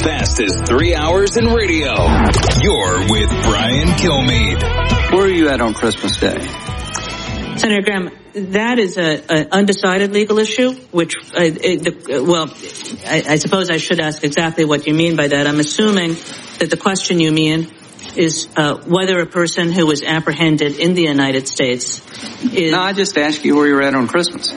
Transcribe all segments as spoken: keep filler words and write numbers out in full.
fastest three hours in radio. You're with Brian Kilmeade. Where are you at on Christmas Day? Senator Graham, that is an undecided legal issue, which, uh, it, the, well, I, I suppose I should ask exactly what you mean by that. I'm assuming that the question you mean is uh, whether a person who was apprehended in the United States is... No, I just asked you where you're at on Christmas.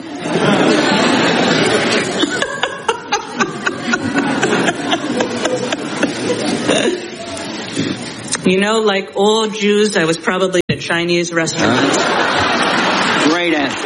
You know, like all Jews, I was probably at a Chinese restaurant. Uh, great answer.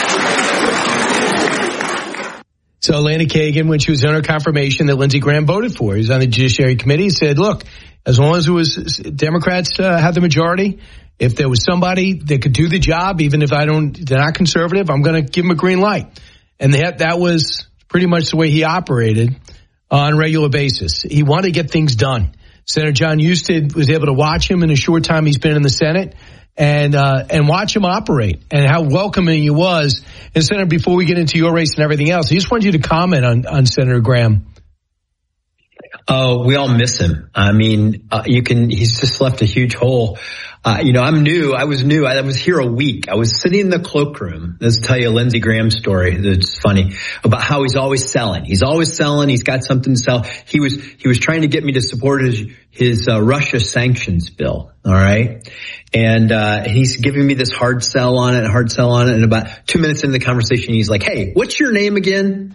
So Elena Kagan, when she was on her confirmation that Lindsey Graham voted for, he was on the Judiciary Committee, said, look, as long as it was Democrats uh, had the majority, if there was somebody that could do the job, even if I don't, they're not conservative, I'm going to give them a green light. And that, that was pretty much the way he operated on a regular basis. He wanted to get things done. Senator John Husted was able to watch him in a short time he's been in the Senate and uh, and watch him operate and how welcoming he was. And, Senator, before we get into your race and everything else, I just wanted you to comment on, on Senator Graham. Oh, we all miss him. I mean, uh, you can, he's just left a huge hole. Uh, you know, I'm new. I was new. I was here a week. I was sitting in the cloakroom. Let's tell you a Lindsey Graham story that's funny about how he's always selling. He's always selling. He's got something to sell. He was, he was trying to get me to support his, his, uh, Russia sanctions bill. All right. And, uh, he's giving me this hard sell on it, hard sell on it. And about two minutes into the conversation, he's like, hey, what's your name again?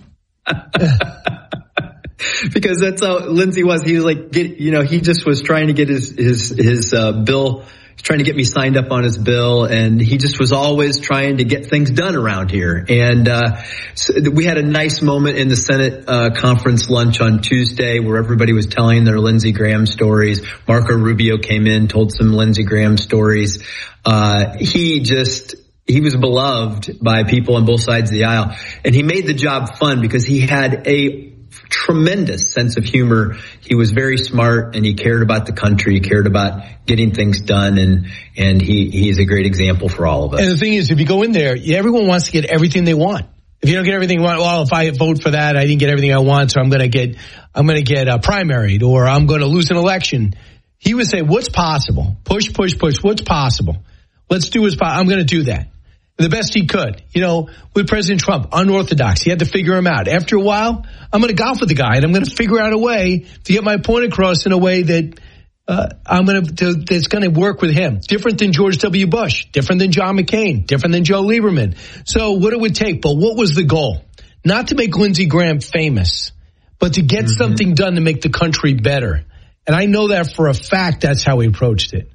Because that's how Lindsey was. He was like, get, you know, he just was trying to get his, his, his, uh, bill, trying to get me signed up on his bill. And he just was always trying to get things done around here. And, uh, so we had a nice moment in the Senate, uh, conference lunch on Tuesday where everybody was telling their Lindsey Graham stories. Marco Rubio came in, told some Lindsey Graham stories. Uh, he just, He was beloved by people on both sides of the aisle. And he made the job fun because he had a tremendous sense of humor. He was very smart and he cared about the country. He cared about getting things done. And, and he, he's a great example for all of us. And the thing is, if you go in there, everyone wants to get everything they want. If you don't get everything you want, well, if I vote for that, I didn't get everything I want, so I'm going to get, I'm going to get uh, primaried or I'm going to lose an election. He would say, what's possible? Push, push, push. What's possible? Let's do what's possible. I'm going to do that. The best he could. You know, with President Trump, unorthodox. He had to figure him out. After a while, I'm going to golf with the guy, and I'm going to figure out a way to get my point across in a way that uh, I'm going to that's going to work with him. Different than George W. Bush. Different than John McCain. Different than Joe Lieberman. So what it would take, but what was the goal? Not to make Lindsey Graham famous, but to get mm-hmm. something done to make the country better. And I know that for a fact that's how he approached it.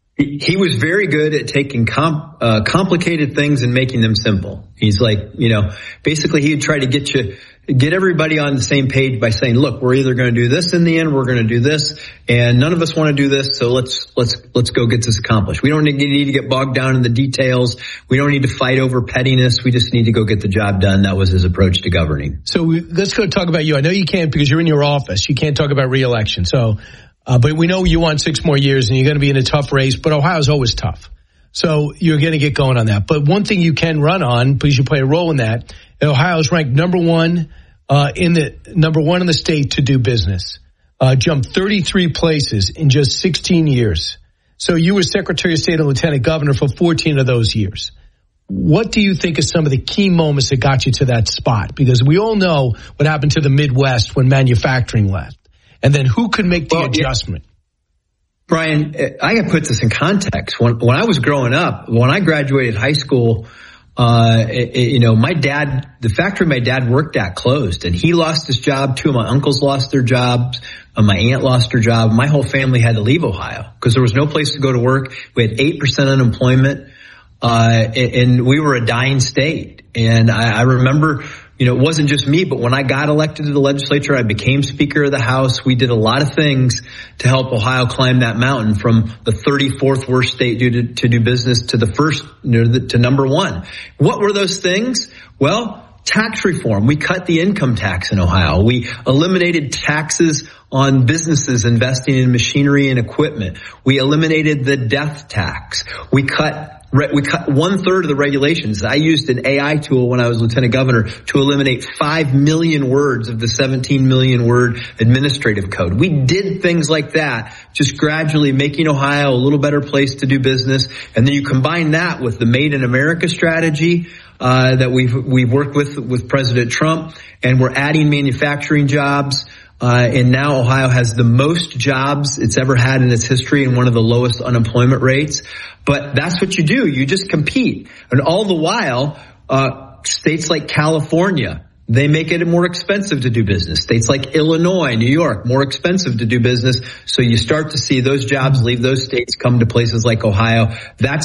He was very good at taking com- uh, complicated things and making them simple. He's like, you know, basically he'd try to get you, get everybody on the same page by saying, look, we're either going to do this in the end, we're going to do this, and none of us want to do this, so let's, let's, let's go get this accomplished. We don't need, need to get bogged down in the details. We don't need to fight over pettiness. We just need to go get the job done. That was his approach to governing. So we, let's go talk about you. I know you can't because you're in your office. You can't talk about re-election. So, Uh, but we know you want six more years and you're going to be in a tough race, but Ohio's always tough. So you're going to get going on that. But one thing you can run on, because you play a role in that, Ohio's ranked number one, uh, in the, number one in the state to do business. Uh, jumped thirty-three places in just sixteen years. So you were Secretary of State and Lieutenant Governor for fourteen of those years. What do you think are some of the key moments that got you to that spot? Because we all know what happened to the Midwest when manufacturing left. And then who could make the well, adjustment? Yeah. Brian, I got to put this in context. When, when I was growing up, when I graduated high school, uh, it, it, you know, my dad, the factory my dad worked at closed and he lost his job. Two of my uncles lost their jobs. Uh, my aunt lost her job. My whole family had to leave Ohio because there was no place to go to work. We had eight percent unemployment, uh, and, and we were a dying state. And I, I remember, you know, it wasn't just me, but when I got elected to the legislature, I became Speaker of the House. We did a lot of things to help Ohio climb that mountain from the thirty-fourth worst state to, to do business to the first, you know, to number one. What were those things? Well, tax reform. We cut the income tax in Ohio. We eliminated taxes on businesses investing in machinery and equipment. We eliminated the death tax. We cut Re- we cut one third of the regulations. I used an A I tool when I was lieutenant governor to eliminate five million words of the seventeen million word administrative code. We did things like that, just gradually making Ohio a little better place to do business. And then you combine that with the Made in America strategy uh, that we've we've worked with with President Trump, and we're adding manufacturing jobs. Uh, and now Ohio has the most jobs it's ever had in its history and one of the lowest unemployment rates. But that's what you do. You just compete. And all the while, uh, states like California, they make it more expensive to do business. States like Illinois, New York, more expensive to do business. So you start to see those jobs leave those states, come to places like Ohio. That's